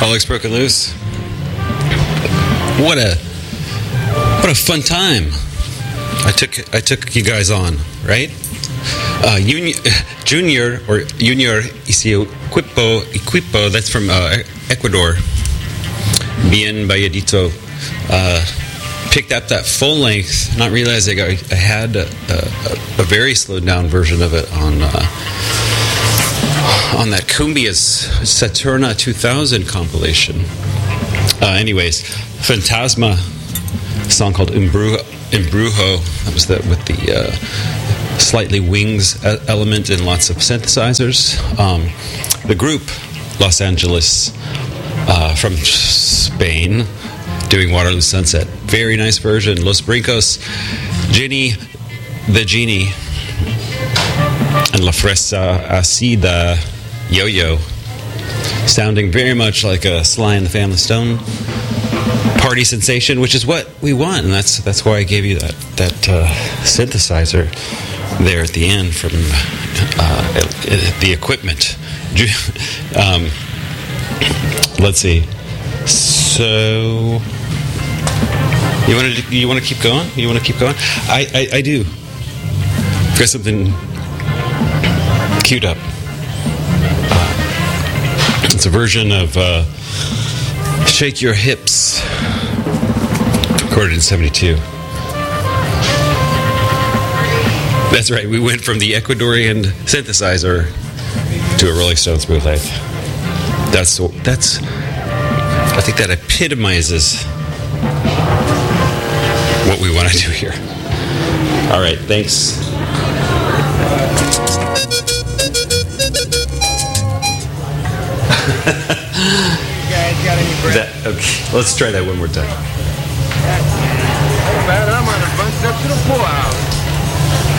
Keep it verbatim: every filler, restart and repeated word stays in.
Frolics Broken Loose. What a what a fun time. I took I took you guys on, right? Uh, Junior, Junior or Junior Equipo Equipo. That's from uh, Ecuador. Bien Valladito. Uh, picked up that full length, not realizing I, I had a, a, a very slowed down version of it on uh, on that Cumbia's Saturna two thousand compilation. Uh, anyways, Phantasma, a song called Embrujo. Embrujo. That was the, with the uh, slightly wings element and lots of synthesizers. Um, the group, Los Angeles, uh, from Spain, doing Waterloo Sunset. Very nice version. Los Brincos, Ginny, the Genie, and La Fresa Acida Yo-Yo. Sounding very much like a Sly and the Family Stone party sensation, which is what we want, and that's that's why I gave you that that uh, synthesizer there at the end from uh, the equipment. Um, let's see. So you want to you want to keep going? You want to keep going? I I, I do. Got something queued up. It's a version of uh, Shake Your Hips, recorded in seventy-two. That's right, we went from the Ecuadorian synthesizer to a Rolling Stones bootleg. That's, that's, I think that epitomizes what we want to do here. All right, thanks. That, okay, let's try that one more time. I'm on a bunch up to the poor house.